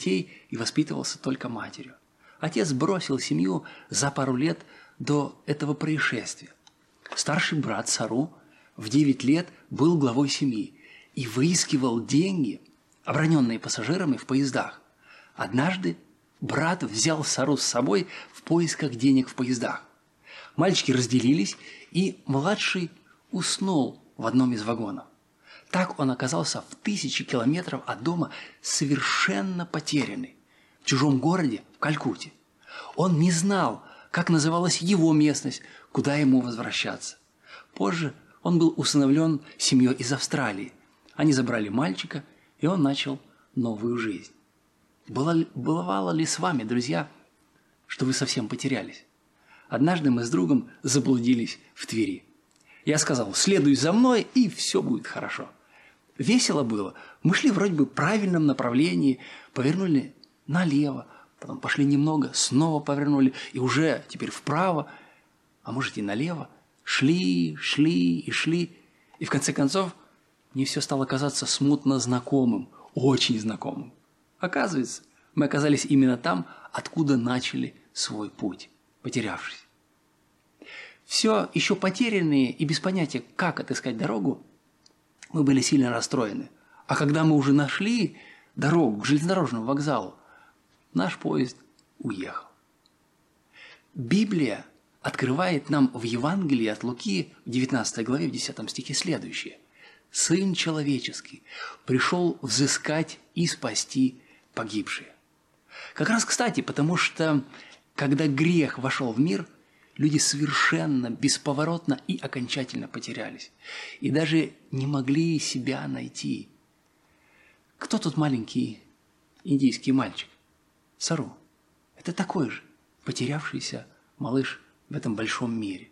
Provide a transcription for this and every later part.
детей и воспитывался только матерью. Отец бросил семью за пару лет до этого происшествия. Старший брат Сару в 9 лет был главой семьи и выискивал деньги, оброненные пассажирами в поездах. Однажды брат взял Сару с собой в поисках денег в поездах. Мальчики разделились, и младший уснул в одном из вагонов. Так он оказался в 1000 километров от дома совершенно потерянный, в чужом городе, в Калькутте. Он не знал, как называлась его местность, куда ему возвращаться. Позже он был усыновлен семьей из Австралии. Они забрали мальчика, и он начал новую жизнь. Бывало ли с вами, друзья, что вы совсем потерялись? Однажды мы с другом заблудились в Твери. Я сказал: следуй за мной, и все будет хорошо. Весело было. Мы шли вроде бы в правильном направлении, повернули налево, потом пошли немного, снова повернули, и уже теперь вправо, а может и налево. Шли, и в конце концов мне все стало казаться смутно знакомым, очень знакомым. Оказывается, мы оказались именно там, откуда начали свой путь, потерявшись. Все еще потерянные и без понятия, как отыскать дорогу, мы были сильно расстроены. А когда мы уже нашли дорогу к железнодорожному вокзалу, наш поезд уехал. Библия открывает нам в Евангелии от Луки в 19 главе, в 10 стихе следующее. «Сын человеческий пришел взыскать и спасти погибшие». Как раз кстати, потому что когда грех вошел в мир, люди совершенно бесповоротно и окончательно потерялись. И даже не могли себя найти. Кто тот маленький индийский мальчик? Сару. Это такой же потерявшийся малыш в этом большом мире.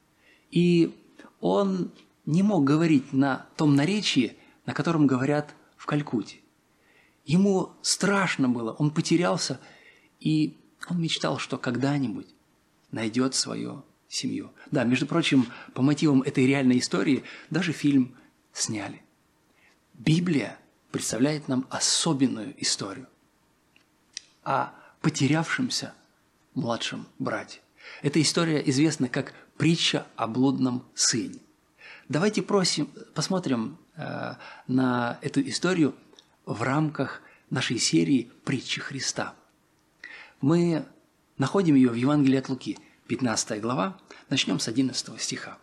И он не мог говорить на том наречии, на котором говорят в Калькутте. Ему страшно было, он потерялся, и он мечтал, что когда-нибудь найдет свою семью. Да, между прочим, по мотивам этой реальной истории даже фильм сняли. Библия представляет нам особенную историю о потерявшемся младшем брате. Эта история известна как притча о блудном сыне. Давайте посмотрим на эту историю в рамках нашей серии «Притчи Христа». Мы находим ее в Евангелии от Луки, 15 глава, начнем с 11 стиха.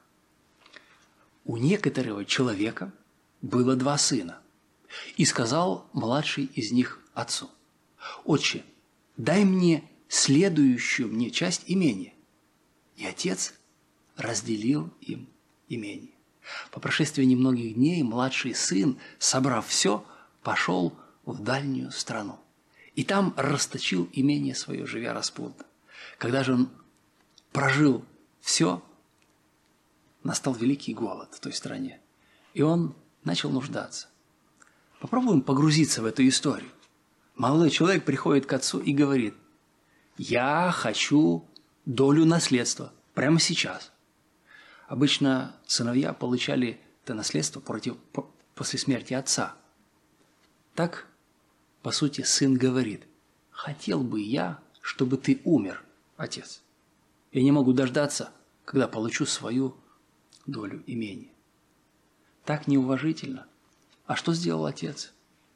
«У некоторого человека было 2 сына, и сказал младший из них отцу: «Отче, дай мне следующую мне часть имения». И отец разделил им имение. По прошествии немногих дней младший сын, собрав все, пошел в дальнюю страну. И там расточил имение свое, живя распутно. Когда же он прожил все, настал великий голод в той стране. И он начал нуждаться. Попробуем погрузиться в эту историю. Молодой человек приходит к отцу и говорит: «Я хочу долю наследства прямо сейчас». Обычно сыновья получали это наследство после смерти отца. Так, по сути, сын говорит: «Хотел бы я, чтобы ты умер, отец. Я не могу дождаться, когда получу свою долю имения». Так неуважительно. А что сделал отец?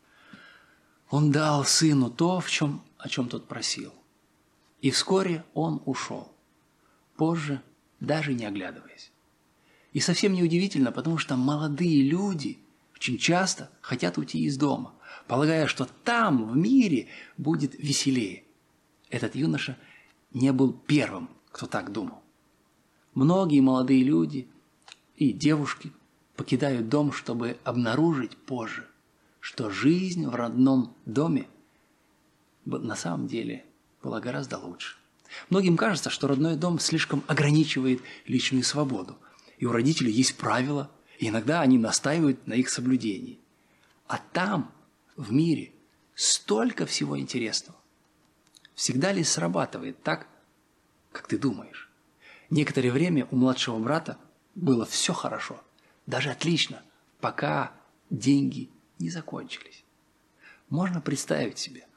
Он дал сыну то, о чем тот просил. И вскоре он ушел. Позже, даже не оглядываясь. И совсем неудивительно, потому что молодые люди очень часто хотят уйти из дома, полагая, что там, в мире, будет веселее. Этот юноша не был первым, кто так думал. Многие молодые люди и девушки покидают дом, чтобы обнаружить позже, что жизнь в родном доме на самом деле была гораздо лучше. Многим кажется, что родной дом слишком ограничивает личную свободу, и у родителей есть правила, и иногда они настаивают на их соблюдении. А там, в мире, столько всего интересного. Всегда ли срабатывает так, как ты думаешь? Некоторое время у младшего брата было все хорошо, даже отлично, пока деньги не закончились. Можно представить себе,